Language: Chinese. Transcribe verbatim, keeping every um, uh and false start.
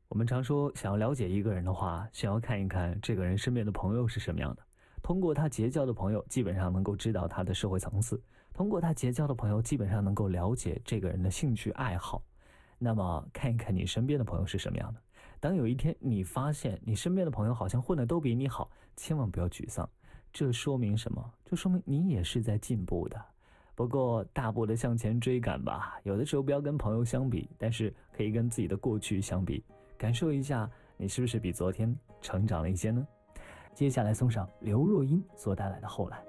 我们常说，想要了解一个人的话，先要看一看这个人身边的朋友是什么样的。通过他结交的朋友，基本上能够知道他的社会层次；通过他结交的朋友，基本上能够了解这个人的兴趣爱好。那么，看一看你身边的朋友是什么样的。当有一天你发现你身边的朋友好像混得都比你好，千万不要沮丧。这说明什么？这说明你也是在进步的。不过大步的向前追赶吧，有的时候不要跟朋友相比，但是可以跟自己的过去相比，感受一下你是不是比昨天成长了一些呢？接下来送上刘若英所带来的后来。